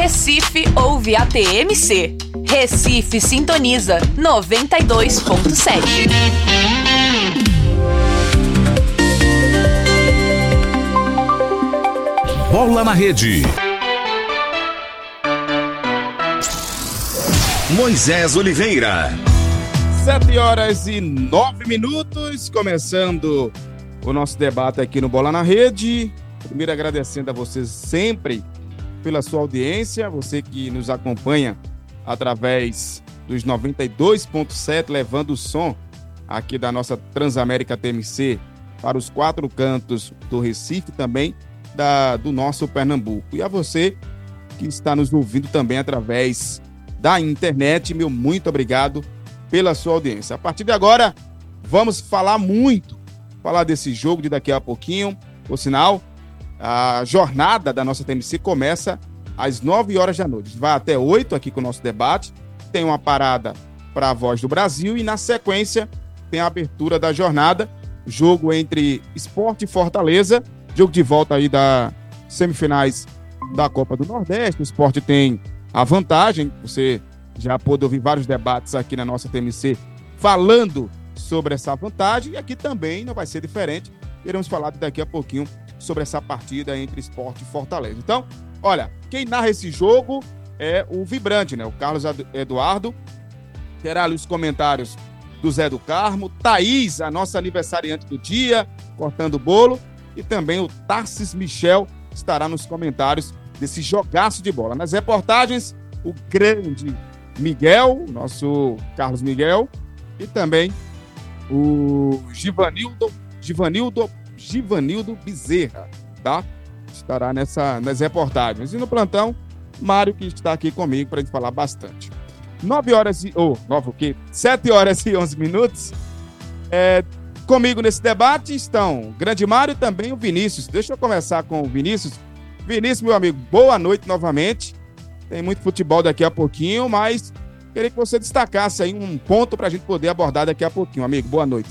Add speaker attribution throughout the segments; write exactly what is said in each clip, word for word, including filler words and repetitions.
Speaker 1: Recife ouve a T M C. Recife sintoniza noventa e dois ponto sete.
Speaker 2: Bola na Rede. Moisés Oliveira.
Speaker 3: Sete horas e nove minutos, começando o nosso debate aqui no Bola na Rede. Primeiro agradecendo a vocês sempre pela sua audiência, você que nos acompanha através dos noventa e dois ponto sete, levando o som aqui da nossa Transamérica T M C para os quatro cantos do Recife, também da, do nosso Pernambuco. E a você que está nos ouvindo também através da internet, meu muito obrigado pela sua audiência. A partir de agora, vamos falar muito, falar desse jogo de daqui a pouquinho. Por sinal, a jornada da nossa T M C começa às nove horas da noite. Vai até oito aqui com o nosso debate. Tem uma parada para a Voz do Brasil e, na sequência, tem a abertura da jornada. Jogo entre Sport e Fortaleza. Jogo de volta aí das semifinais da Copa do Nordeste. O Sport tem a vantagem. Você já pôde ouvir vários debates aqui na nossa T M C falando sobre essa vantagem. E aqui também não vai ser diferente. Iremos falar daqui a pouquinho sobre essa partida entre Sport e Fortaleza. Então, olha, quem narra esse jogo é o Vibrante, né? O Carlos Eduardo. Terá ali os comentários do Zé do Carmo, Thaís, a nossa aniversariante do dia, cortando o bolo, e também o Tarcis Michel estará nos comentários desse jogaço de bola. Nas reportagens, o grande Miguel, nosso Carlos Miguel, e também o Givanildo, Givanildo, Givanildo Bezerra, tá? Estará nessa, nas reportagens. E no plantão, Mário, que está aqui comigo para a gente falar bastante. Nove horas e... Oh, nove o quê? Sete horas e onze minutos. É, comigo nesse debate estão o grande Mário e também o Vinícius. Deixa eu começar com o Vinícius. Vinícius, meu amigo, boa noite novamente. Tem muito futebol daqui a pouquinho, mas queria que você destacasse aí um ponto para a gente poder abordar daqui a pouquinho, amigo. Boa noite.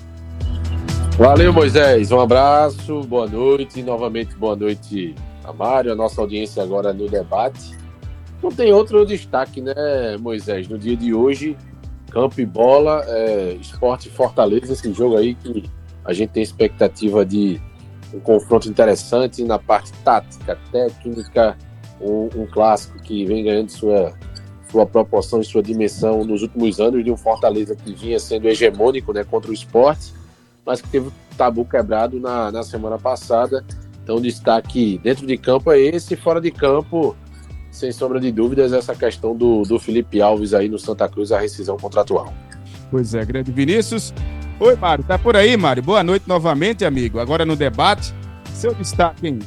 Speaker 4: Valeu, Moisés. Um abraço, boa noite. Novamente, boa noite a Mário, a nossa audiência agora no debate. Não tem outro destaque, né, Moisés? No dia de hoje, campo e bola, é, Sport e Fortaleza, esse jogo aí que a gente tem expectativa de um confronto interessante na parte tática, técnica, um, um clássico que vem ganhando sua, sua proporção e sua dimensão nos últimos anos, de um Fortaleza que vinha sendo hegemônico, né, contra o Sport, mas que teve o tabu quebrado na, na semana passada. Então o destaque dentro de campo é esse, fora de campo, sem sombra de dúvidas, essa questão do, do Felipe Alves aí no Santa Cruz, a rescisão contratual.
Speaker 3: Pois é, grande Vinícius. Oi, Mário, tá por aí, Mário? Boa noite novamente, amigo. Agora no debate, seu destaque, hein?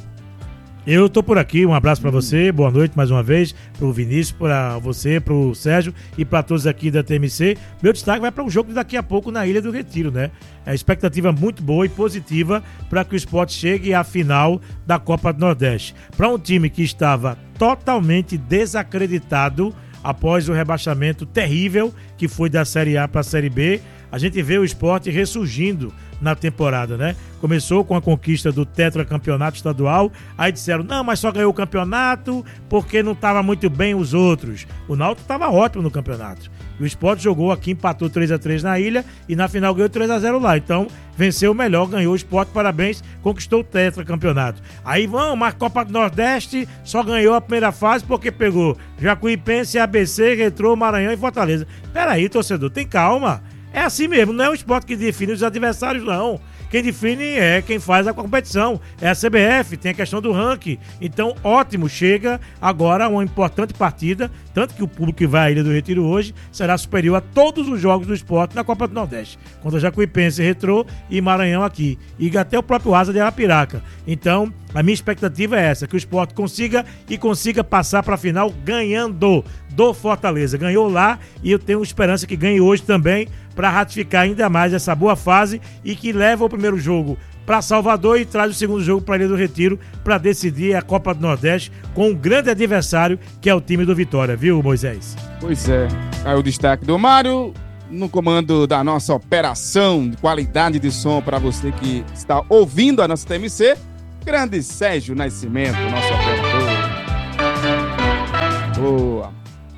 Speaker 5: Eu tô por aqui, um abraço para você, boa noite mais uma vez, pro Vinícius, para você, pro Sérgio e para todos aqui da T M C. Meu destaque vai para um jogo de daqui a pouco na Ilha do Retiro, né? É expectativa muito boa e positiva para que o Sport chegue à final da Copa do Nordeste. Para um time que estava totalmente desacreditado após o rebaixamento terrível que foi da Série A para a Série B, a gente vê o Sport ressurgindo na temporada, né? Começou com a conquista do tetracampeonato estadual, aí disseram, não, mas só ganhou o campeonato porque não estava muito bem os outros. O Náutico estava ótimo no campeonato. E o Sport jogou aqui, empatou três a três na ilha e na final ganhou três a zero lá. Então, venceu o melhor, ganhou o Sport, parabéns, conquistou o tetracampeonato. Aí vão, mas Copa do Nordeste só ganhou a primeira fase porque pegou Jacuipense, A B C, Retrô, Maranhão e Fortaleza. Peraí, torcedor, tem calma. É assim mesmo, não é o Sport que define os adversários, não. Quem define é quem faz a competição. É a C B F, tem a questão do ranking. Então, ótimo, chega agora uma importante partida, tanto que o público que vai à Ilha do Retiro hoje será superior a todos os jogos do Sport na Copa do Nordeste. Contra Jacuipense, Retrô e Maranhão aqui. E até o próprio Asa de Arapiraca. Então, a minha expectativa é essa, que o Sport consiga e consiga passar para a final ganhando do Fortaleza. Ganhou lá e eu tenho esperança que ganhe hoje também para ratificar ainda mais essa boa fase e que leva o primeiro jogo para Salvador e traz o segundo jogo para a Ilha do Retiro para decidir a Copa do Nordeste com um grande adversário que é o time do Vitória, viu, Moisés?
Speaker 3: Pois é, aí o destaque do Mário no comando da nossa operação de qualidade de som para você que está ouvindo a nossa T M C, grande Sérgio Nascimento, nosso operador.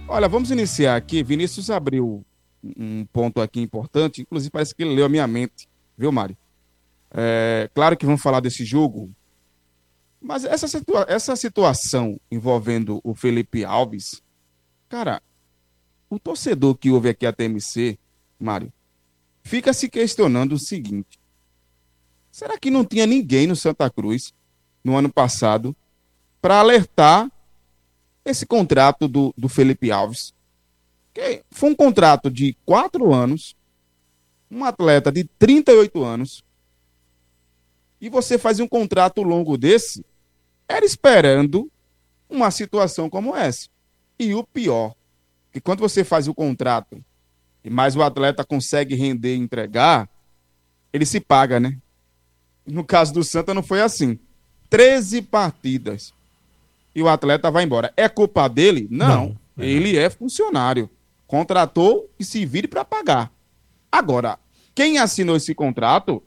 Speaker 3: Olha, vamos iniciar aqui. Vinícius abriu um ponto aqui importante, inclusive parece que ele leu a minha mente, viu, Mário? É, claro que vamos falar desse jogo, mas essa, situa- essa situação envolvendo o Felipe Alves, cara, o torcedor que ouve aqui a T M C, Mário, fica se questionando o seguinte: será que não tinha ninguém no Santa Cruz, no ano passado, para alertar esse contrato do, do Felipe Alves? Que foi um contrato de quatro anos, um atleta de trinta e oito anos, e você faz um contrato longo desse, era esperando uma situação como essa. E o pior, que quando você faz o contrato, e mais o atleta consegue render e entregar, ele se paga, né? No caso do Santa não foi assim. treze partidas. E o atleta vai embora. É culpa dele? Não.
Speaker 5: Não, é
Speaker 3: ele é funcionário. Contratou e se vire para pagar. Agora, quem assinou esse contrato,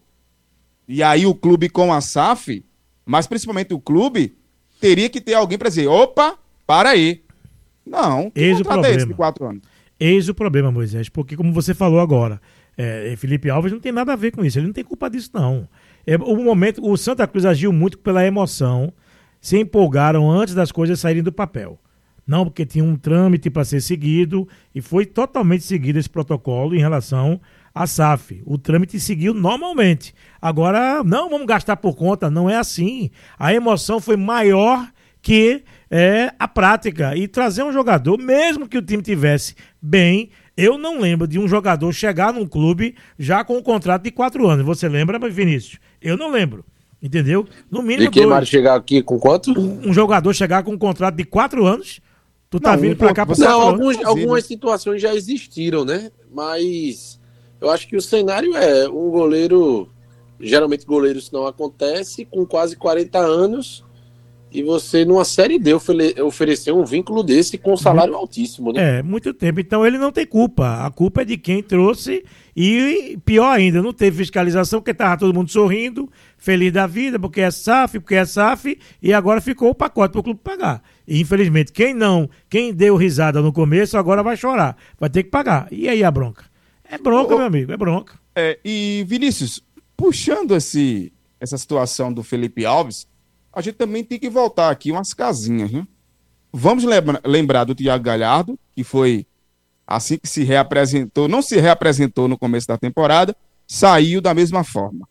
Speaker 3: e aí o clube com a S A F, mas principalmente o clube, teria que ter alguém para dizer: opa, para aí. Não, que
Speaker 5: Eis o
Speaker 3: contrato é esse de
Speaker 5: problema.
Speaker 3: quatro anos?
Speaker 5: Eis o problema, Moisés, porque como você falou agora, é, Felipe Alves não tem nada a ver com isso, ele não tem culpa disso não. É, o momento, o Santa Cruz agiu muito pela emoção, se empolgaram antes das coisas saírem do papel. Não, porque tinha um trâmite para ser seguido e foi totalmente seguido esse protocolo em relação à S A F. O trâmite seguiu normalmente. Agora, não, vamos gastar por conta, não é assim. A emoção foi maior que é, a prática. E trazer um jogador, mesmo que o time tivesse bem, eu não lembro de um jogador chegar num clube já com um contrato de quatro anos. Você lembra, Vinícius? Eu não lembro. Entendeu? No mínimo
Speaker 4: E quem
Speaker 5: dois.
Speaker 4: mais chegar aqui com quanto?
Speaker 5: Um, um jogador chegar com um contrato de quatro anos, tu tá
Speaker 3: Não,
Speaker 5: vindo
Speaker 3: um
Speaker 5: pra
Speaker 3: ponto-
Speaker 5: cá por
Speaker 3: você-
Speaker 5: quatro
Speaker 4: Não,
Speaker 5: anos.
Speaker 4: alguns,
Speaker 3: fazer,
Speaker 4: algumas
Speaker 3: né?
Speaker 4: situações já existiram, né? Mas eu acho que o cenário é um goleiro, geralmente goleiro isso não acontece, com quase quarenta anos, e você numa Série D ofere- oferecer um vínculo desse com um salário altíssimo, né?
Speaker 5: É, muito tempo. Então ele não tem culpa. A culpa é de quem trouxe e, pior ainda, não teve fiscalização, porque tava todo mundo sorrindo, feliz da vida, porque é S A F, porque é S A F, e agora ficou o pacote para o clube pagar. E infelizmente, quem não, quem deu risada no começo, agora vai chorar. Vai ter que pagar. E aí a bronca? É bronca,
Speaker 3: Ô, ô,
Speaker 5: meu amigo, é bronca.
Speaker 3: É, e Vinícius, puxando esse, essa situação do Felipe Alves, a gente também tem que voltar aqui umas casinhas, né? Vamos lembra- lembrar do Thiago Galhardo, que foi assim que se reapresentou, não se reapresentou no começo da temporada, saiu da mesma forma.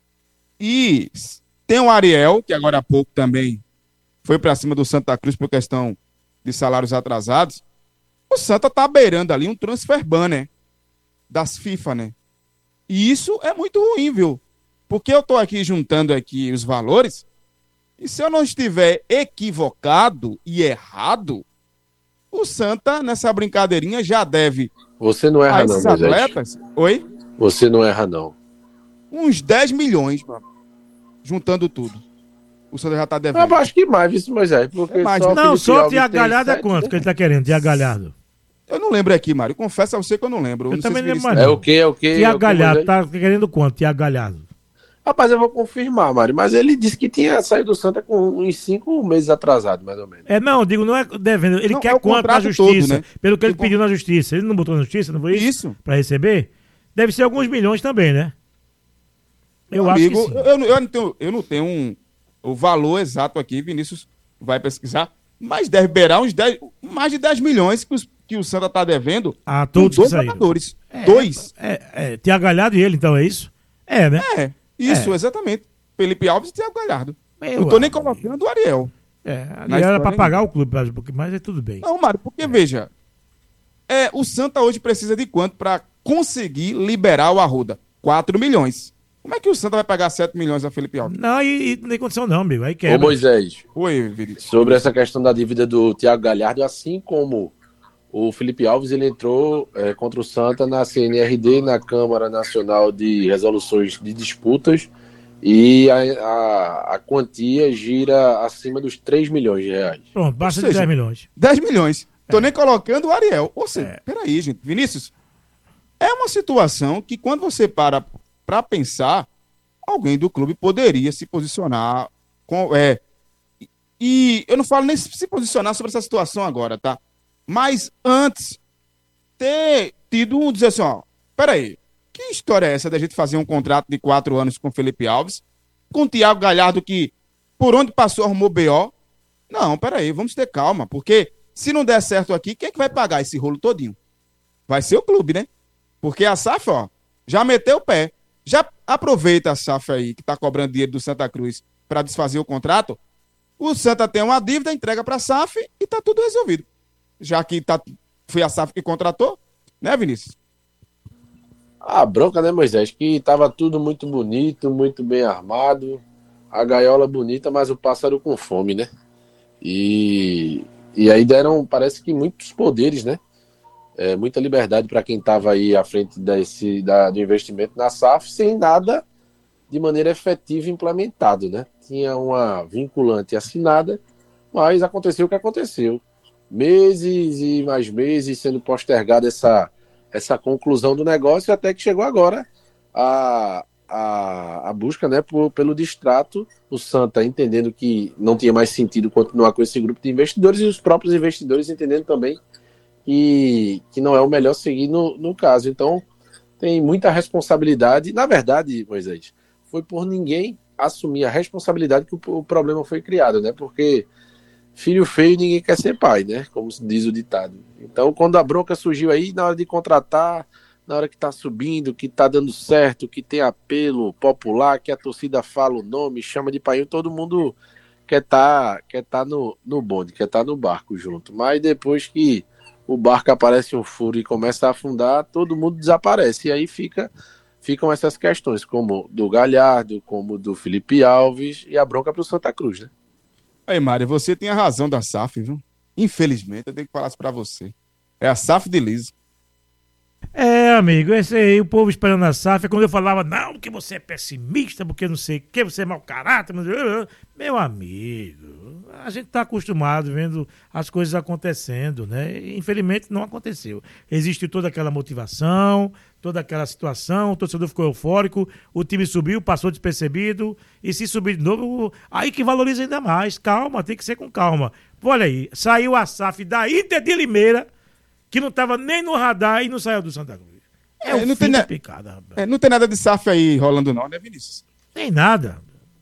Speaker 3: E tem o Ariel, que agora há pouco também foi para cima do Santa Cruz por questão de salários atrasados. O Santa tá beirando ali um transfer ban, né? Das FIFA, né? E isso é muito ruim, viu? Porque eu tô aqui juntando aqui os valores, e se eu não estiver equivocado e errado, o Santa, nessa brincadeirinha, já deve
Speaker 4: Você não
Speaker 3: a
Speaker 4: erra não,
Speaker 3: esses
Speaker 4: Moisés.
Speaker 3: atletas, oi?
Speaker 4: Você não erra não.
Speaker 3: Uns dez milhões, mano, juntando tudo. O Santa já tá devendo.
Speaker 4: Eu acho que mais, viu, Moisés? Porque
Speaker 3: É mais,
Speaker 4: só
Speaker 3: né?
Speaker 5: Não,
Speaker 4: Felipe
Speaker 5: só o
Speaker 4: Alves
Speaker 5: Thiago
Speaker 4: tem
Speaker 5: Galhardo é
Speaker 4: sete,
Speaker 5: quanto
Speaker 4: né?
Speaker 5: que ele tá querendo, Thiago Galhardo?
Speaker 3: Eu não lembro aqui, Mário. Confesso a você que eu não lembro.
Speaker 5: Eu
Speaker 3: não
Speaker 5: também
Speaker 3: se
Speaker 5: não lembro
Speaker 3: Vinícius-
Speaker 5: mais
Speaker 4: É o quê? É o quê? É
Speaker 5: Thiago
Speaker 4: o quê,
Speaker 5: Galhardo,
Speaker 4: Moisés?
Speaker 5: tá querendo quanto, Thiago Galhardo?
Speaker 4: Rapaz, eu vou confirmar, Mário, mas ele disse que tinha saído do Santa com uns cinco meses atrasado, mais ou menos.
Speaker 5: É, não, digo, não é devendo. Ele
Speaker 3: Não,
Speaker 5: quer
Speaker 3: é o
Speaker 5: quanto na
Speaker 3: contrato
Speaker 5: justiça?
Speaker 3: todo, né?
Speaker 5: Pelo que ele
Speaker 3: Ele
Speaker 5: pediu na justiça. Ele não botou na justiça, não foi isso?
Speaker 3: Isso.
Speaker 5: Pra receber? Deve ser alguns milhões também, né? Eu
Speaker 3: Meu
Speaker 5: acho
Speaker 3: amigo,
Speaker 5: que sim.
Speaker 3: eu, eu não- eu não tenho, eu não tenho um, o valor exato aqui, Vinícius vai pesquisar, mas deve beirar uns dez, mais de dez milhões que, os- que o Santa tá devendo
Speaker 5: A
Speaker 3: com
Speaker 5: todos que
Speaker 3: dois
Speaker 5: saíram.
Speaker 3: jogadores. Dois.
Speaker 5: É, é, Thiago Galhardo e ele, então, é isso? É, né?
Speaker 3: É, isso,
Speaker 5: É.
Speaker 3: exatamente. Felipe Alves e Thiago Galhardo.
Speaker 5: Meu
Speaker 3: não tô nem
Speaker 5: amigo.
Speaker 3: colocando o Ariel.
Speaker 5: É, ali
Speaker 3: Na
Speaker 5: era
Speaker 3: história
Speaker 5: pra
Speaker 3: ainda.
Speaker 5: pagar o clube, mas- mas é tudo bem.
Speaker 3: Não, Mário, porque veja, é, o Santa hoje precisa de quanto para conseguir liberar o Arruda? quatro milhões. Como é que o Santa vai pagar sete milhões a Felipe Alves?
Speaker 5: Não, e, e não tem condição não, amigo. Aí
Speaker 4: Ô
Speaker 5: quebra.
Speaker 4: Moisés,
Speaker 3: Oi, Vinícius.
Speaker 4: sobre essa questão da dívida do Thiago Galhardo, assim como o Felipe Alves, ele entrou é, contra o Santa na C N R D, na Câmara Nacional de Resoluções de Disputas, e a, a, a quantia gira acima dos três milhões de reais.
Speaker 5: Pronto, basta
Speaker 3: Ou
Speaker 5: de
Speaker 3: seja,
Speaker 5: dez milhões.
Speaker 3: dez milhões.
Speaker 5: É.
Speaker 3: Tô nem colocando o Ariel. Ou seja, peraí, gente. Vinícius, é uma situação que quando você para para pensar, alguém do clube poderia se posicionar com, é, e- e eu não falo nem se se posicionar sobre essa situação agora, tá? Mas antes, ter tido um, dizer assim, ó, peraí, que história é essa da gente fazer um contrato de quatro anos com o Felipe Alves, com o Thiago Galhardo que, por onde passou, arrumou B O? Não, peraí, vamos ter calma, porque se não der certo aqui, quem é que vai pagar esse rolo todinho? Vai ser o clube, né? Porque a S A F, ó, já meteu o pé. Já aproveita a S A F aí, que tá cobrando dinheiro do Santa Cruz para desfazer o contrato. O Santa tem uma dívida, entrega para a S A F e tá tudo resolvido. Já que tá, foi a S A F que contratou, né, Vinícius?
Speaker 4: A bronca, né, Moisés? Que tava tudo muito bonito, muito bem armado. A gaiola bonita, mas o pássaro com fome, né? E, e aí deram, parece que muitos poderes, né? É, muita liberdade para quem estava aí à frente desse, da, do investimento na S A F, sem nada de maneira efetiva implementado, né? Tinha uma vinculante assinada, mas aconteceu o que aconteceu. Meses e mais meses sendo postergada essa, essa conclusão do negócio, até que chegou agora a, a, a busca, né, por, pelo distrato, o Santa entendendo que não tinha mais sentido continuar com esse grupo de investidores e os próprios investidores entendendo também que, que não é o melhor seguir no, no caso. Então, tem muita responsabilidade. Na verdade, Moisés, foi por ninguém assumir a responsabilidade que o, o problema foi criado, né? Porque filho feio ninguém quer ser pai, né? Como diz o ditado. Então, quando a bronca surgiu aí, na hora de contratar, na hora que tá subindo, que tá dando certo, que tem apelo popular, que a torcida fala o nome, chama de pai, todo mundo quer tá, quer tá no, no bonde, quer tá no barco junto. Mas depois que o barco aparece um furo e começa a afundar, todo mundo desaparece. E aí fica, ficam essas questões, como do Galhardo, como do Felipe Alves, e a bronca pro Santa Cruz, né?
Speaker 3: Aí, Mário, você tem a razão da S A F, viu? Infelizmente, eu tenho que falar isso pra você. É a S A F de liso.
Speaker 5: É, amigo, esse aí, o povo esperando a S A F, quando eu falava, não, porque você é pessimista, porque não sei o que, você é mau caráter, mas... meu amigo, a gente tá acostumado vendo as coisas acontecendo, né? E, infelizmente não aconteceu. Existiu toda aquela motivação, toda aquela situação, o torcedor ficou eufórico, o time subiu, passou despercebido, e se subir de novo, aí que valoriza ainda mais. Calma, tem que ser com calma. Olha aí, saiu a S A F da Inter de Limeira, que não estava nem no radar e não saiu do Santa Cruz. É, é um
Speaker 3: não, tem na...
Speaker 5: picada, rapaz.
Speaker 3: É, não tem nada de S A F aí rolando não, né, Vinícius?
Speaker 5: Tem nada.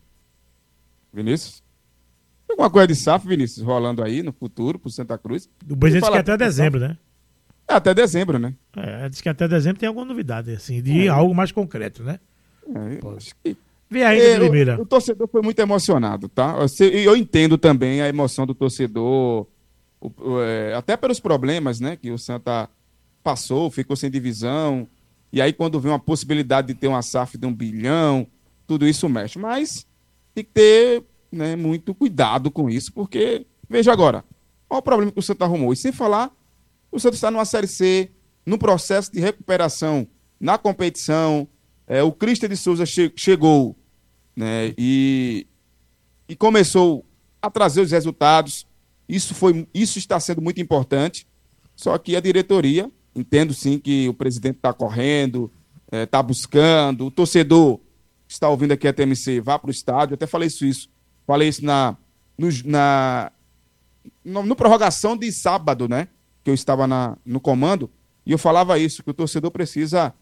Speaker 3: Vinícius? Tem alguma coisa de S A F, Vinícius, rolando aí no futuro pro Santa Cruz?
Speaker 5: O presidente disse que até dezembro, né?
Speaker 3: É, até dezembro, né?
Speaker 5: É, diz que até dezembro tem alguma novidade, assim, de é. algo mais concreto, né?
Speaker 3: É, eu acho que...
Speaker 5: Vê aí, é, Limeira.
Speaker 3: O, o torcedor foi muito emocionado, tá? Eu, eu entendo também a emoção do torcedor... O, o, é, até pelos problemas, né, que o Santa passou, ficou sem divisão, e aí quando vem uma possibilidade de ter uma S A F de um bilhão, tudo isso mexe, mas tem que ter, né, muito cuidado com isso, porque, veja agora, olha o problema que o Santa arrumou, e sem falar, o Santa está numa Série C, no processo de recuperação na competição, é, o Christian de Souza che- chegou, né, e, e começou a trazer os resultados. Isso, foi, isso está sendo muito importante, só que a diretoria, entendo sim que o presidente está correndo, está é, buscando, o torcedor que está ouvindo aqui a T M C, vá para o estádio, até falei isso, isso falei isso na, no, na no, no prorrogação de sábado, né, que eu estava na, no comando, e eu falava isso, que o torcedor precisa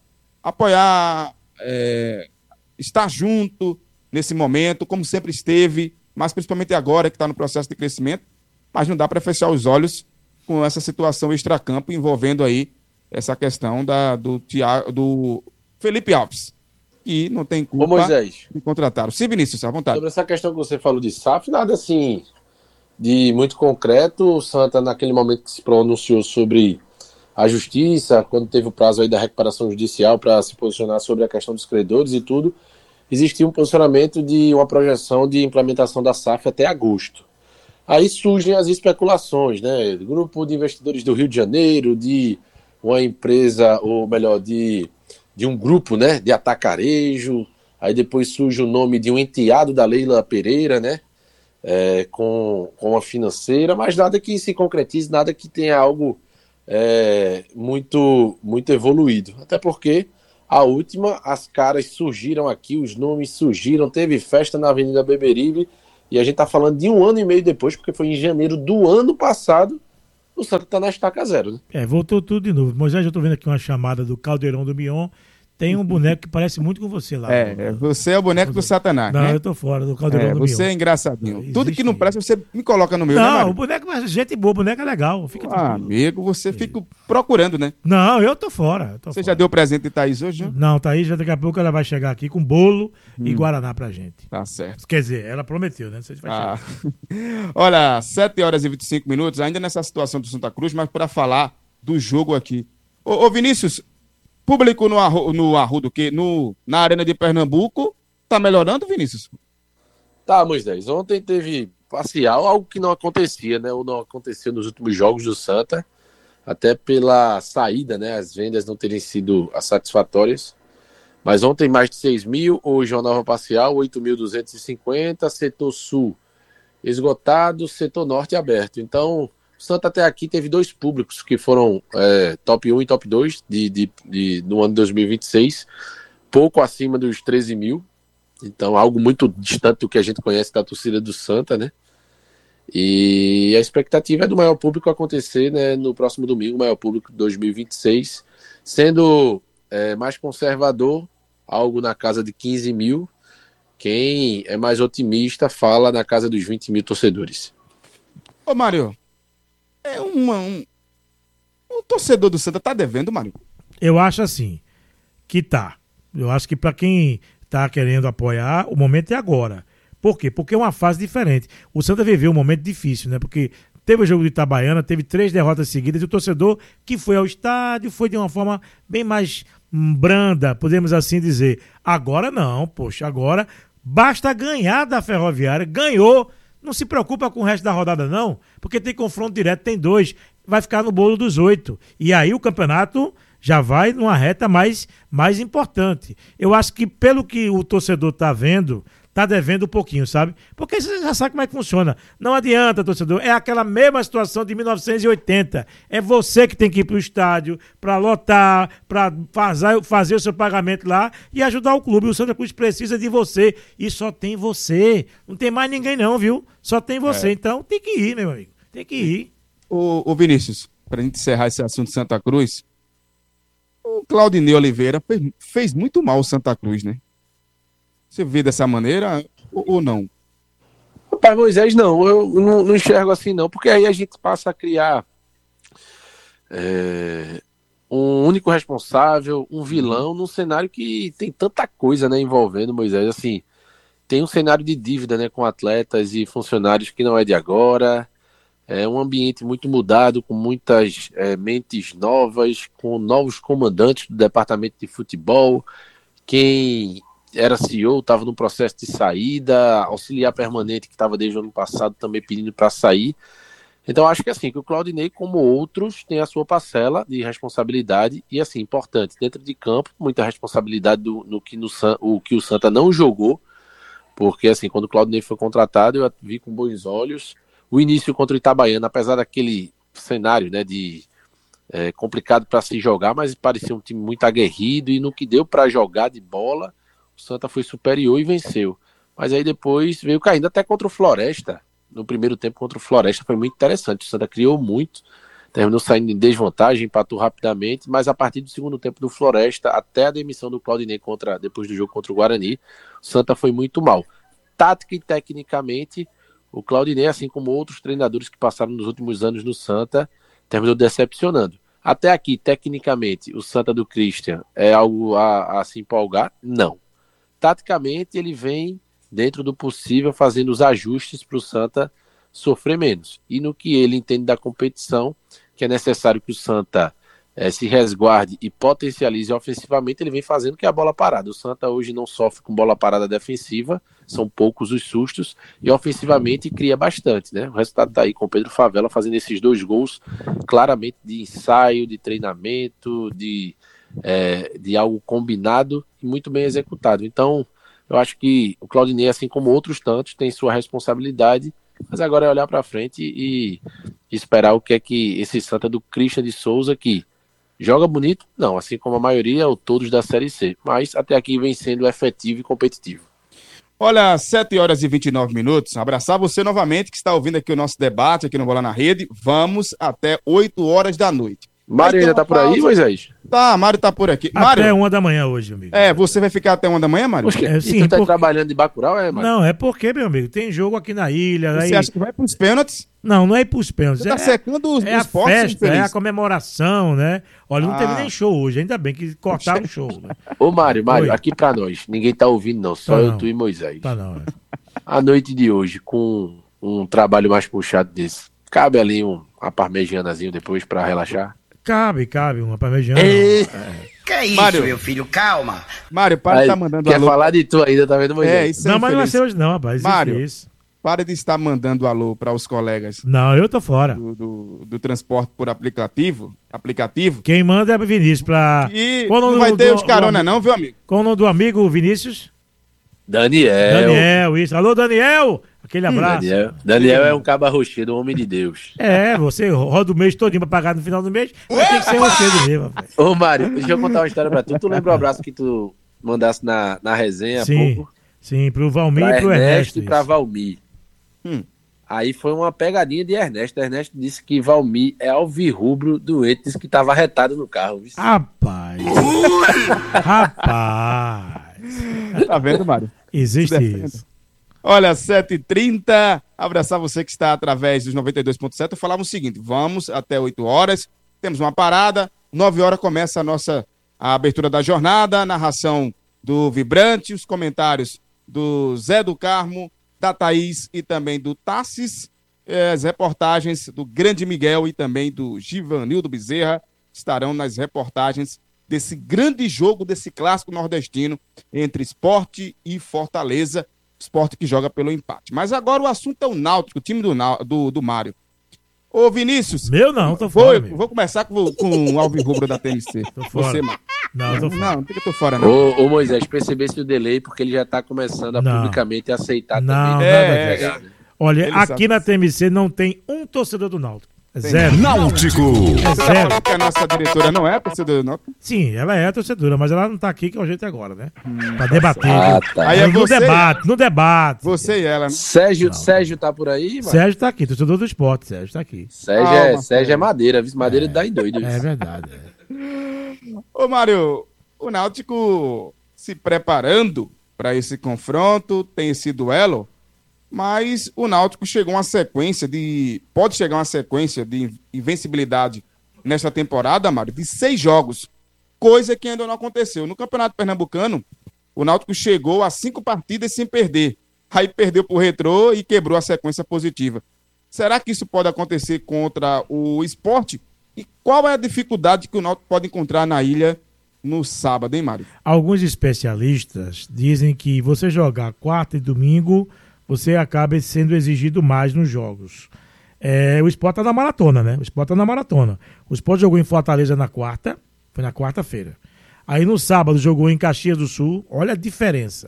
Speaker 3: apoiar, é, estar junto nesse momento, como sempre esteve, mas principalmente agora que está no processo de crescimento. Mas não dá para fechar os olhos com essa situação extracampo envolvendo aí essa questão da, do, Thiago, do Felipe Alves, que não tem culpa.
Speaker 4: Ô, Moisés,
Speaker 3: de contratar. Sim, Vinícius, à vontade.
Speaker 4: Sobre essa questão que você falou de S A F, nada assim de muito concreto. O Santa, naquele momento que se pronunciou sobre a justiça, quando teve o prazo aí da recuperação judicial para se posicionar sobre a questão dos credores e tudo, existia um posicionamento de uma projeção de implementação da S A F até agosto. Aí surgem as especulações, né? Grupo de investidores do Rio de Janeiro, de uma empresa, ou melhor, de, de um grupo, né? De atacarejo. Aí depois surge o nome de um enteado da Leila Pereira, né? É, com, com a financeira, mas nada que se concretize, nada que tenha algo é, muito, muito evoluído. Até porque a última, as caras surgiram aqui, os nomes surgiram, teve festa na Avenida Beberibe. E a gente está falando de um ano e meio depois, porque foi em janeiro do ano passado o Santa tá na estaca zero, né?
Speaker 5: É, voltou tudo de novo. Moisés, eu tô vendo aqui uma chamada do Caldeirão do Mion. Tem um boneco que parece muito com você lá.
Speaker 3: É, você é o boneco do Satanás,
Speaker 5: Não,
Speaker 3: né?
Speaker 5: eu tô fora do Caldeirão
Speaker 3: É,
Speaker 5: do Mion.
Speaker 3: você é engraçadinho.
Speaker 5: Existe
Speaker 3: Tudo que não
Speaker 5: aí.
Speaker 3: presta, você me coloca no meu, né,
Speaker 5: Não,
Speaker 3: Mário?
Speaker 5: o boneco é gente boa, o boneco é legal. Fica
Speaker 3: Ah,
Speaker 5: tranquilo.
Speaker 3: amigo, você fica procurando, né?
Speaker 5: Não, eu tô fora. eu tô
Speaker 3: Você
Speaker 5: fora.
Speaker 3: já deu presente de Thaís hoje, né?
Speaker 5: Não, Thaís, daqui a pouco ela vai chegar aqui com bolo e Guaraná pra gente.
Speaker 3: Tá certo.
Speaker 5: Quer dizer, ela prometeu, né? Não sei se vai
Speaker 3: Ah.
Speaker 5: chegar.
Speaker 3: Olha, sete horas e vinte e cinco minutos, ainda nessa situação do Santa Cruz, mas para falar do jogo aqui. Ô, ô Vinícius, público no, arru, no Arrudo, que no, na Arena de Pernambuco, tá melhorando, Vinícius?
Speaker 4: Tá, Moisés. Ontem teve parcial, algo que não acontecia, né? Ou não aconteceu nos últimos jogos do Santa, até pela saída, né? As vendas não terem sido satisfatórias. Mas ontem mais de seis mil, hoje uma nova parcial, oito mil duzentos e cinquenta, setor sul esgotado, setor norte aberto. Então, o Santa até aqui teve dois públicos que foram é, top um e top dois de, de, de, do ano de dois mil e vinte e seis, pouco acima dos treze mil. Então, algo muito distante do que a gente conhece da torcida do Santa, né? E a expectativa é do maior público acontecer, né, no próximo domingo, o maior público de dois mil e vinte e seis, sendo é, mais conservador, algo na casa de quinze mil. Quem é mais otimista fala na casa dos vinte mil torcedores.
Speaker 3: Ô, Mário, é uma, um... o torcedor do Santa tá devendo, Mário?
Speaker 5: Eu acho assim, que tá. Eu acho que pra quem tá querendo apoiar, o momento é agora. Por quê? Porque é uma fase diferente. O Santa viveu um momento difícil, né? Porque teve o jogo de Itabaiana, teve três derrotas seguidas, e o torcedor que foi ao estádio foi de uma forma bem mais branda, podemos assim dizer. Agora não, poxa, agora basta ganhar da Ferroviária, ganhou, não se preocupa com o resto da rodada não, porque tem confronto direto, tem dois, vai ficar no bolo dos oito. E aí o campeonato já vai numa reta mais, mais importante. Eu acho que pelo que o torcedor tá vendo, tá devendo um pouquinho, sabe? Porque você já sabe como é que funciona. Não adianta, torcedor. É aquela mesma situação de mil novecentos e oitenta. É você que tem que ir pro estádio para lotar, para fazer, fazer o seu pagamento lá e ajudar o clube. O Santa Cruz precisa de você. E só tem você. Não tem mais ninguém não, viu? Só tem você. É. Então tem que ir, meu amigo. Tem que ir.
Speaker 3: Ô, ô Vinícius, pra gente encerrar esse assunto de Santa Cruz, o Claudinei Oliveira fez, fez muito mal o Santa Cruz, né? Você vê dessa maneira ou, ou não?
Speaker 4: Rapaz, Moisés, não. Eu não, não enxergo assim, não. Porque aí a gente passa a criar é, um único responsável, um vilão, num cenário que tem tanta coisa, né, envolvendo, Moisés. Assim, tem um cenário de dívida, né, com atletas e funcionários que não é de agora. É um ambiente muito mudado, com muitas é, mentes novas, com novos comandantes do departamento de futebol. Quem era C E O, estava no processo de saída, auxiliar permanente que estava desde o ano passado também pedindo para sair. Então acho que assim, que o Claudinei, como outros, tem a sua parcela de responsabilidade e assim, importante, dentro de campo, muita responsabilidade do, no que no, o que o Santa não jogou, porque assim, quando o Claudinei foi contratado, eu vi com bons olhos o início contra o Itabaiana, apesar daquele cenário, né, de é, complicado para se jogar, mas parecia um time muito aguerrido e no que deu para jogar de bola, o Santa foi superior e venceu. Mas aí depois veio caindo até contra o Floresta. No primeiro tempo contra o Floresta foi muito interessante. O Santa criou muito, terminou saindo em desvantagem, empatou rapidamente, mas a partir do segundo tempo do Floresta, até a demissão do Claudinei contra, depois do jogo contra o Guarani, o Santa foi muito mal. Tática e tecnicamente, o Claudinei, assim como outros treinadores que passaram nos últimos anos no Santa, terminou decepcionando. Até aqui, tecnicamente, o Santa do Christian é algo a, a se empolgar? Não. Taticamente, ele vem, dentro do possível, fazendo os ajustes para o Santa sofrer menos. E no que ele entende da competição, que é necessário que o Santa é, se resguarde e potencialize ofensivamente, ele vem fazendo que é a bola parada. O Santa hoje não sofre com bola parada defensiva, são poucos os sustos, e ofensivamente cria bastante, né? O resultado está aí com o Pedro Favela fazendo esses dois gols claramente de ensaio, de treinamento, de... É, de algo combinado e muito bem executado. Então, eu acho que o Claudinei, assim como outros tantos, tem sua responsabilidade, mas agora é olhar para frente e esperar o que é que esse Santa do Christian de Souza, que joga bonito, não, assim como a maioria ou todos da Série C, mas até aqui vem sendo efetivo e competitivo.
Speaker 3: Olha, sete horas e vinte e nove minutos. Abraçar você novamente que está ouvindo aqui o nosso debate aqui no Bola na Rede. Vamos até oito horas da noite.
Speaker 4: Mário ainda tá por aí, Moisés?
Speaker 3: Tá, Mário tá por aqui.
Speaker 5: Até
Speaker 3: Mário,
Speaker 5: uma da manhã hoje, amigo.
Speaker 3: é, você vai ficar até uma da manhã, Mário?
Speaker 5: É,
Speaker 4: E
Speaker 5: sim,
Speaker 4: tu tá
Speaker 5: porque-
Speaker 4: trabalhando de Bacurau, é, Mário?
Speaker 5: Não, é porque, meu amigo, tem jogo aqui na ilha.
Speaker 3: Você
Speaker 5: aí...
Speaker 3: acha que vai pros pênaltis?
Speaker 5: Não, não é ir pros pênaltis.
Speaker 3: Você tá
Speaker 5: é,
Speaker 3: secando os,
Speaker 5: é a
Speaker 3: os postos,
Speaker 5: festa, é
Speaker 3: infeliz.
Speaker 5: a comemoração, né? Olha, não
Speaker 3: Ah.
Speaker 5: teve nem show hoje, ainda bem que cortaram o show. Né?
Speaker 4: Ô, Mário, Mário,
Speaker 5: Oi.
Speaker 4: aqui pra nós. Ninguém tá ouvindo, não. Só
Speaker 5: Tá
Speaker 4: eu,
Speaker 5: não.
Speaker 4: tu e Moisés.
Speaker 5: Tá não, é.
Speaker 4: A noite de hoje, com um trabalho mais puxado desse, cabe ali um, uma parmegianazinho depois pra relaxar?
Speaker 5: Cabe, cabe, uma parmegiana.
Speaker 4: Ei.
Speaker 6: Que é isso,
Speaker 3: Mário.
Speaker 6: meu filho? Calma.
Speaker 3: Mário, para de
Speaker 4: Aí,
Speaker 3: estar mandando
Speaker 4: quer
Speaker 3: alô.
Speaker 4: falar de tu ainda, tá vendo, Moisés?
Speaker 3: É, isso é
Speaker 5: Não, mas não vai
Speaker 3: infeliz.
Speaker 5: ser hoje não, rapaz. Isso
Speaker 3: Mário.
Speaker 5: é isso.
Speaker 3: Para de estar mandando alô para os colegas
Speaker 5: Não, eu tô fora.
Speaker 3: do, do, do transporte por aplicativo. aplicativo.
Speaker 5: Quem manda é o Vinícius pra...
Speaker 3: E
Speaker 5: Qual o
Speaker 3: não
Speaker 5: nome
Speaker 3: vai
Speaker 5: do-
Speaker 3: ter
Speaker 5: do-
Speaker 3: os carona
Speaker 5: do-
Speaker 3: não, viu, amigo?
Speaker 5: Qual o nome do amigo Vinícius?
Speaker 4: Daniel.
Speaker 5: Daniel, isso. Alô, Daniel! Aquele abraço.
Speaker 4: Daniel. Daniel é um caba rochedo, um homem de Deus.
Speaker 5: É, você roda o mês todinho pra pagar no final do mês, mas tem que ser rochedo mesmo, rapaz.
Speaker 4: Ô, Mário, deixa eu contar uma história pra tu. Tu lembra o abraço que tu mandasse na, na resenha há
Speaker 5: Sim,
Speaker 4: pouco?
Speaker 5: sim, pro Valmir
Speaker 4: Pra
Speaker 5: e pro
Speaker 4: Ernesto
Speaker 5: Ernesto.
Speaker 4: e pra
Speaker 5: isso.
Speaker 4: Valmir.
Speaker 3: Hum.
Speaker 4: Aí foi uma pegadinha de Ernesto. Ernesto disse que Valmir é alvirrubro, doente, disse que tava arretado no carro. viu?
Speaker 5: Rapaz. Rapaz.
Speaker 3: Tá vendo, Mário?
Speaker 5: Existe
Speaker 3: Se defenda.
Speaker 5: isso.
Speaker 3: Olha, sete e trinta, abraçar você que está através dos noventa e dois ponto sete. Eu falava o seguinte, vamos até oito horas, temos uma parada, nove horas começa a nossa a abertura da jornada, a narração do Vibrante, os comentários do Zé do Carmo, da Thaís e também do Tassis, eh, as reportagens do Grande Miguel e também do Givanildo Bezerra estarão nas reportagens desse grande jogo, desse clássico nordestino entre Sport e Fortaleza, Sport que joga pelo empate. Mas agora o assunto é o Náutico, o time do, Nau- do, do Mário. Ô Vinícius,
Speaker 5: Meu não, tô
Speaker 3: vou,
Speaker 5: fora, amigo.
Speaker 3: vou começar com, com o Alvirrubro da T M C.
Speaker 5: Tô fora.
Speaker 3: Você, Mário.
Speaker 5: Não, tô fora.
Speaker 3: Não, não tem que eu tô fora, não.
Speaker 4: Ô, ô Moisés, percebesse o delay porque ele já tá começando a
Speaker 5: Não.
Speaker 4: publicamente aceitar
Speaker 5: Não,
Speaker 4: também.
Speaker 5: nada
Speaker 3: É,
Speaker 5: disso.
Speaker 3: é,
Speaker 5: Olha,
Speaker 3: Ele
Speaker 5: aqui
Speaker 3: sabe
Speaker 5: na
Speaker 3: disso.
Speaker 5: T M C não tem um torcedor do Náutico. É
Speaker 3: Tem.
Speaker 5: zero.
Speaker 2: Náutico.
Speaker 5: É
Speaker 3: Você tá
Speaker 5: zero.
Speaker 3: falando que a nossa diretora não é torcedora do Náutico?
Speaker 5: Sim, ela é torcedora, mas ela não tá aqui, que é o jeito agora, né? Pra debater.
Speaker 4: Ah,
Speaker 5: viu?
Speaker 4: tá.
Speaker 3: Aí é
Speaker 5: no
Speaker 3: você,
Speaker 5: debate, no debate.
Speaker 3: Você e ela. né?
Speaker 4: Sérgio, Sérgio tá por aí, mano?
Speaker 5: Sérgio tá aqui, torcedor do esporte, Sérgio tá aqui.
Speaker 4: Sérgio,
Speaker 3: Calma,
Speaker 4: é, Sérgio
Speaker 3: Sérgio.
Speaker 4: é madeira, viu? Madeira dá em doido. viu?
Speaker 5: É verdade. é.
Speaker 3: Ô, Mário, o Náutico se preparando para esse confronto, tem esse duelo, mas o Náutico chegou a uma sequência de. Pode chegar a uma sequência de invencibilidade nesta temporada, Mário, de seis jogos, coisa que ainda não aconteceu. No Campeonato Pernambucano, o Náutico chegou a cinco partidas sem perder. Aí perdeu pro Retrô e quebrou a sequência positiva. Será que isso pode acontecer contra o Sport? E qual é a dificuldade que o Náutico pode encontrar na ilha no sábado, hein, Mário?
Speaker 5: Alguns especialistas dizem que você jogar quarta e domingo, você acaba sendo exigido mais nos jogos. É, o Sport tá na maratona, né? O Sport tá na maratona. O Sport jogou em Fortaleza na quarta, foi na quarta-feira. Aí no sábado jogou em Caxias do Sul, olha a diferença.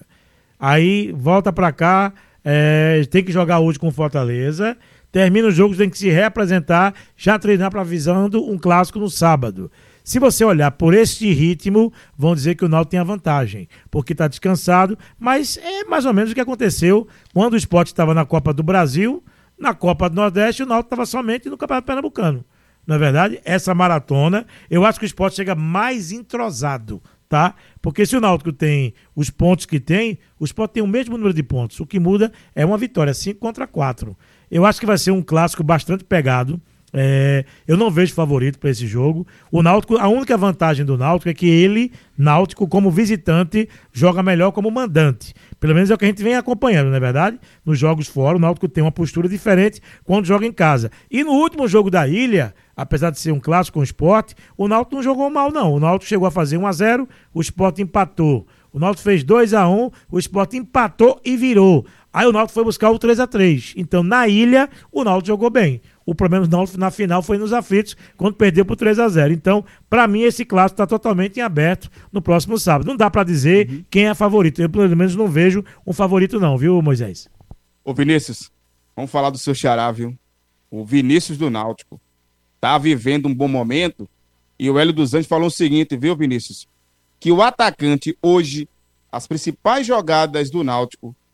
Speaker 5: Aí volta pra cá, é, tem que jogar hoje com Fortaleza, termina o jogo, tem que se reapresentar, já treinar para visando um clássico no sábado. Se você olhar por este ritmo, vão dizer que o Náutico tem a vantagem, porque está descansado, mas é mais ou menos o que aconteceu quando o Sport estava na Copa do Brasil, na Copa do Nordeste, o Náutico estava somente no Campeonato Pernambucano. Não é verdade? Essa maratona, eu acho que o Sport chega mais entrosado, tá? Porque se o Náutico tem os pontos que tem, o Sport tem o mesmo número de pontos. O que muda é uma vitória, cinco contra quatro. Eu acho que vai ser um clássico bastante pegado. É, eu não vejo favorito para esse jogo. O Náutico, a única vantagem do Náutico é que ele, Náutico, como visitante, joga melhor como mandante. Pelo menos é o que a gente vem acompanhando, não é verdade? Nos jogos fora, o Náutico tem uma postura diferente quando joga em casa. E no último jogo da Ilha, apesar de ser um clássico com o Sport, o Náutico não jogou mal, não. O Náutico chegou a fazer um a zero, o Sport empatou. O Náutico fez dois a um, o Sport empatou e virou. Aí o Náutico foi buscar o três a três. Então, na Ilha, o Náutico jogou bem. O problema do Náutico na final foi nos aflitos, quando perdeu por três a zero. Então, para mim, esse clássico está totalmente em aberto no próximo sábado. Não dá para dizer uhum. quem é favorito. Eu, pelo menos, não vejo um favorito não, viu, Moisés?
Speaker 3: Ô, Vinícius, vamos falar do seu xará, viu? O Vinícius do Náutico tá vivendo um bom momento e o Hélio dos Anjos falou o seguinte, viu, Vinícius? Que o atacante hoje, as principais jogadas do Náutico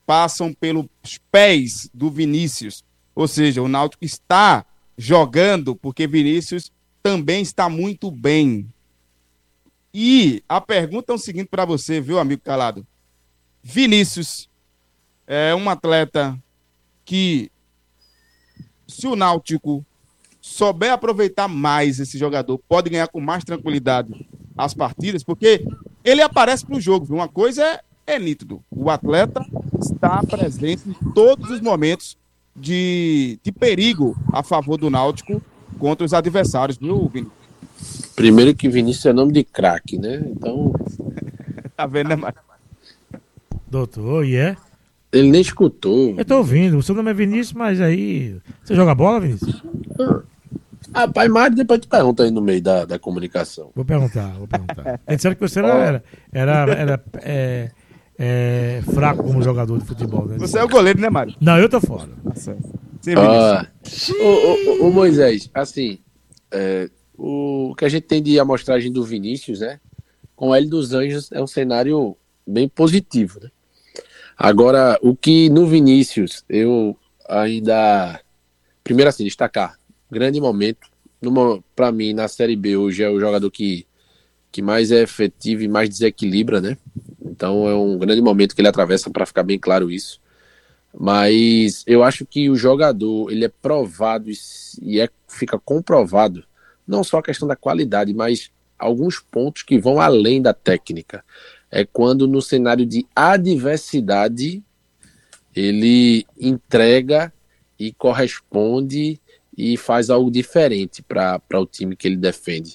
Speaker 3: passam pelos pés do Vinícius. Ou seja, o Náutico está jogando porque Vinícius também está muito bem. E a pergunta é o seguinte para você, viu, amigo Calado? Vinícius é um atleta que, se o Náutico souber aproveitar mais esse jogador, pode ganhar com mais tranquilidade as partidas, porque ele aparece para o jogo, viu? Uma coisa é, é nítido, o atleta está presente em todos os momentos de, de perigo a favor do Náutico contra os adversários, viu, Vinícius?
Speaker 4: Primeiro que Vinícius é nome de craque, né? Então...
Speaker 3: Tá vendo, né, Mário?
Speaker 5: Doutor, e é?
Speaker 4: Ele nem escutou.
Speaker 5: Eu tô ouvindo, o seu nome é Vinícius, mas aí... Você joga bola, Vinícius?
Speaker 4: Ah, pai Mário, depois tu pergunta aí no meio da, da comunicação.
Speaker 5: Vou perguntar, vou perguntar. Eles disseram que você era, era, era, era é, é, fraco como jogador de futebol. Né?
Speaker 3: Você é o goleiro, né, Mário?
Speaker 5: Não, eu tô fora.
Speaker 3: Você,
Speaker 4: ah, ô, ô, ô, Moisés, assim, é, o que a gente tem de amostragem do Vinícius, né? Com o Hélio dos Anjos é um cenário bem positivo, né? Agora, o que no Vinícius eu ainda... Primeiro assim, destacar, grande momento. Para mim, na Série B hoje é o jogador que, que mais é efetivo e mais desequilibra, né? Então é um grande momento que ele atravessa, para ficar bem claro isso. Mas eu acho que o jogador, ele é provado e é, fica comprovado, não só a questão da qualidade, mas alguns pontos que vão além da técnica. É quando no cenário de adversidade ele entrega e corresponde e faz algo diferente para o time que ele defende.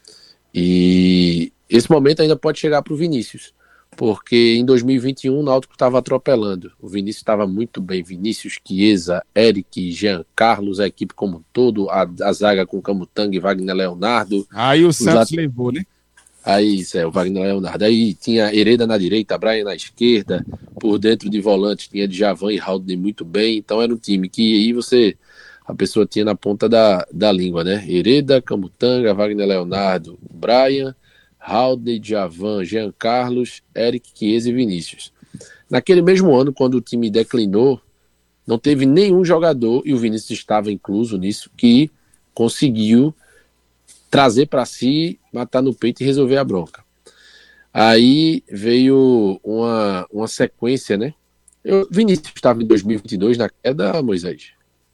Speaker 4: E esse momento ainda pode chegar para o Vinícius, porque em dois mil e vinte e um o Náutico estava atropelando. O Vinícius estava muito bem. Vinícius, Chiesa, Eric, Jean Carlos, a equipe como um todo, a, a zaga com Camutanga e Wagner Leonardo.
Speaker 3: Aí o Santos
Speaker 4: lat...
Speaker 3: levou, né?
Speaker 4: Aí, isso é, o Wagner Leonardo. Aí tinha Hereda na direita, Brian na esquerda, por dentro de volantes tinha Djavan e Haldane muito bem. Então era um time que aí você, a pessoa tinha na ponta da, da língua, né? Hereda, Camutanga, Wagner Leonardo, Brian, Haldane, Djavan, Jean Carlos, Eric, Chiesa e Vinícius. Naquele mesmo ano, quando o time declinou, não teve nenhum jogador, e o Vinícius estava incluso nisso, que conseguiu trazer para si, matar no peito e resolver a bronca. Aí veio uma, uma sequência, né? Eu, Vinícius estava em dois mil e vinte e dois na queda, Moisés?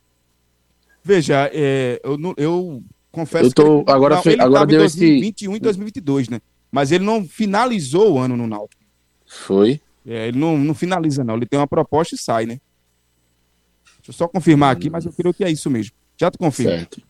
Speaker 3: Veja, é, eu, não, eu confesso
Speaker 4: eu tô,
Speaker 3: que ele,
Speaker 4: agora
Speaker 3: não,
Speaker 4: foi,
Speaker 3: ele
Speaker 4: agora
Speaker 3: estava
Speaker 4: deu
Speaker 3: em dois mil e vinte e um
Speaker 4: esse...
Speaker 3: e dois mil e vinte e dois, né? Mas ele não finalizou o ano no Náutico.
Speaker 4: Foi?
Speaker 3: É, ele não, não finaliza, não. Ele tem uma proposta e sai, né? Deixa eu só confirmar aqui, mas eu creio que é isso mesmo. Já te confirmo.
Speaker 4: Certo.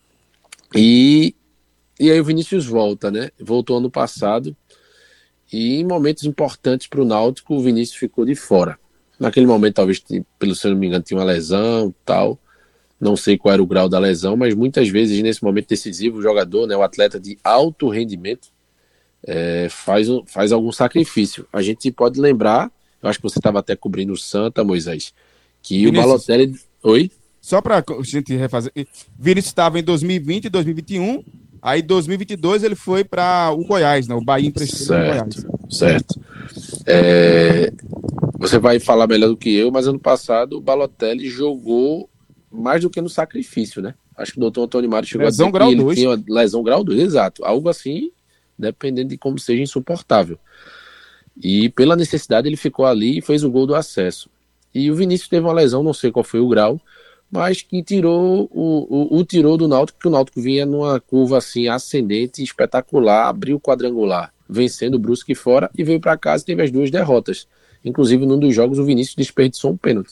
Speaker 4: E... E aí o Vinícius volta, né? Voltou ano passado e em momentos importantes para o Náutico o Vinícius ficou de fora. Naquele momento, talvez, pelo se eu não me engano, tinha uma lesão tal. Não sei qual era o grau da lesão, mas muitas vezes nesse momento decisivo o jogador, né, o atleta de alto rendimento, é, faz, faz algum sacrifício. A gente pode lembrar, eu acho que você estava até cobrindo o Santa, Moisés, que Vinícius, o Balotelli... Oi?
Speaker 3: Só para a gente refazer. Vinícius estava em dois mil e vinte, dois mil e vinte e um... Aí, em dois mil e vinte e dois, ele foi para o Goiás, né? O Bahia emprestou no Goiás.
Speaker 4: Certo. É... Você vai falar melhor do que eu, mas ano passado o Balotelli jogou mais do que no sacrifício, né? Acho que o doutor Antônio Mário chegou
Speaker 3: lesão
Speaker 4: a dizer
Speaker 3: grau
Speaker 4: que ele
Speaker 3: dois.
Speaker 4: tinha uma lesão grau dois, exato. Algo assim, dependendo de como seja, insuportável. E pela necessidade ele ficou ali e fez o gol do acesso. E o Vinícius teve uma lesão, não sei qual foi o grau, mas que tirou o, o, o tirou do Náutico, porque o Náutico vinha numa curva assim ascendente, espetacular, abriu o quadrangular, vencendo o Brusque fora e veio para casa e teve as duas derrotas. Inclusive, num dos jogos, o Vinícius desperdiçou um pênalti.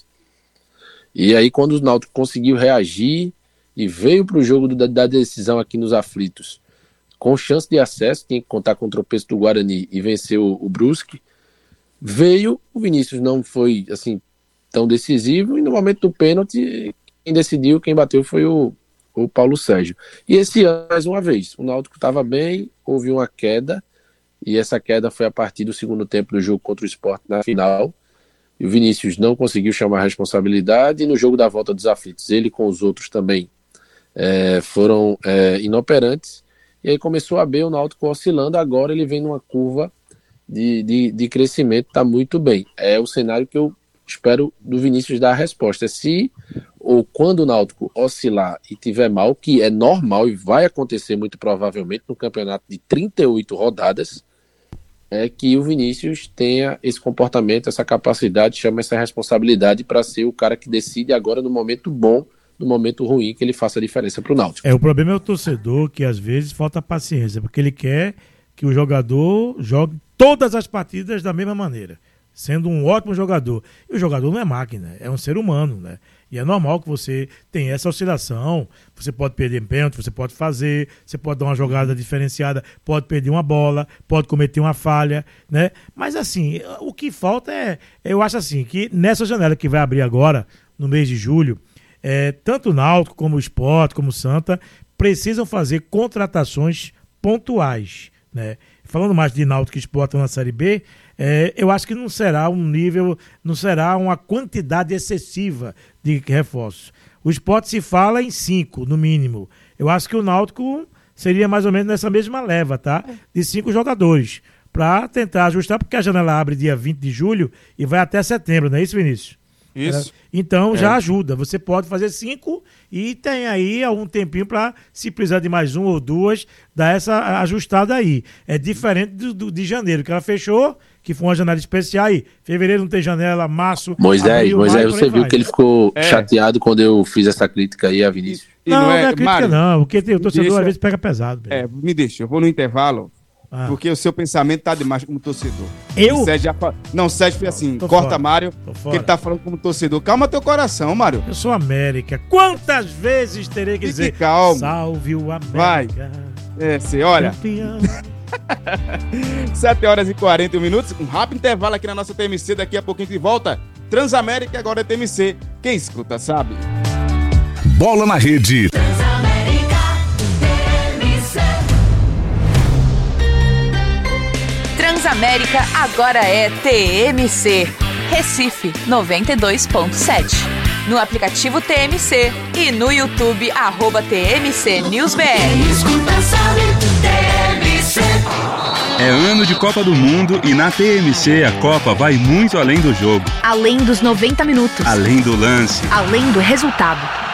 Speaker 4: E aí, quando o Náutico conseguiu reagir e veio para o jogo do, da decisão aqui nos aflitos, com chance de acesso, tinha que contar com o tropeço do Guarani e venceu o, o Brusque, veio, o Vinícius não foi assim tão decisivo, e no momento do pênalti, quem decidiu, quem bateu foi o, o Paulo Sérgio. E esse ano, mais uma vez, o Náutico estava bem, houve uma queda, e essa queda foi a partir do segundo tempo do jogo contra o Sport na final, e o Vinícius não conseguiu chamar a responsabilidade, e no jogo da volta dos aflitos, ele com os outros também é, foram é, inoperantes, e aí começou a ver o Náutico oscilando, agora ele vem numa curva de, de, de crescimento, está muito bem. É o cenário que eu espero do Vinícius dar a resposta. Se ou quando o Náutico oscilar e tiver mal, que é normal e vai acontecer muito provavelmente no campeonato de trinta e oito rodadas, é que o Vinícius tenha esse comportamento, essa capacidade, chama essa responsabilidade para ser o cara que decide agora no momento bom, no momento ruim, que ele faça a diferença para o Náutico.
Speaker 5: É, o problema é o torcedor que às vezes falta paciência, porque ele quer que o jogador jogue todas as partidas da mesma maneira, sendo um ótimo jogador. E o jogador não é máquina, é um ser humano, né? E é normal que você tenha essa oscilação. Você pode perder pênalti, você pode fazer, você pode dar uma jogada diferenciada, pode perder uma bola, pode cometer uma falha, né? Mas assim, o que falta é, eu acho assim, que nessa janela que vai abrir agora, no mês de julho, é, tanto o Náutico como o Sport, como o Santa, precisam fazer contratações pontuais, né? Falando mais de Náutico e Sport na Série B, é, eu acho que não será um nível, não será uma quantidade excessiva de reforços. O Sport se fala em cinco, no mínimo. Eu acho que o Náutico seria mais ou menos nessa mesma leva, tá? De cinco jogadores, para tentar ajustar, porque a janela abre dia vinte de julho e vai até setembro, não é isso, Vinícius?
Speaker 3: Isso.
Speaker 5: Então
Speaker 3: é.
Speaker 5: já ajuda. Você pode fazer cinco e tem aí algum tempinho para, se precisar de mais um ou duas, dar essa ajustada aí. É diferente do, do, de janeiro, que ela fechou, que foi uma janela especial aí. Fevereiro não tem janela, março...
Speaker 4: Moisés,
Speaker 5: abril,
Speaker 4: Moisés,
Speaker 5: maio,
Speaker 4: você viu
Speaker 5: vai.
Speaker 4: que ele ficou
Speaker 3: é.
Speaker 4: chateado quando eu fiz essa crítica aí a Vinícius?
Speaker 3: E
Speaker 5: não, não é,
Speaker 3: é
Speaker 5: crítica
Speaker 3: Mário,
Speaker 5: não, porque tem, o torcedor
Speaker 3: deixa...
Speaker 5: às vezes pega pesado. Mesmo.
Speaker 3: É, me deixa, eu vou no intervalo, ah. porque o seu pensamento tá demais como torcedor.
Speaker 5: Eu?
Speaker 3: O Sérgio já fa... Não, o Sérgio foi assim,
Speaker 5: Tô
Speaker 3: corta
Speaker 5: fora.
Speaker 3: Mário,
Speaker 5: Tô
Speaker 3: que
Speaker 5: fora.
Speaker 3: ele tá falando como torcedor. Calma teu coração, Mário.
Speaker 5: Eu sou América. Quantas vezes terei que
Speaker 3: Fique
Speaker 5: dizer
Speaker 3: calmo.
Speaker 5: salve o América?
Speaker 3: Vai. É, você, olha,
Speaker 5: Campeão.
Speaker 3: sete horas e quarenta minutos, um rápido intervalo aqui na nossa T M C, daqui a pouquinho de volta. Transamérica agora é T M C. Quem escuta sabe.
Speaker 2: Bola na Rede.
Speaker 1: Transamérica agora é T M C. Recife noventa e dois ponto sete. No aplicativo T M C e no YouTube, arroba T M C News B R.
Speaker 2: É ano de Copa do Mundo e na T M C a Copa vai muito além do jogo,
Speaker 6: Além dos noventa minutos.
Speaker 2: além do lance.
Speaker 6: Além do resultado.